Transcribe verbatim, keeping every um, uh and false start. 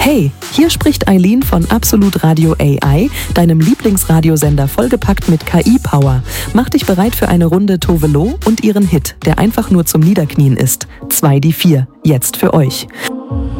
Hey, hier spricht Eileen von Absolut Radio A I, deinem Lieblingsradiosender vollgepackt mit K I-Power. Mach dich bereit für eine Runde Tove Lo und ihren Hit, der einfach nur zum Niederknien ist. zwei die vier, jetzt für euch.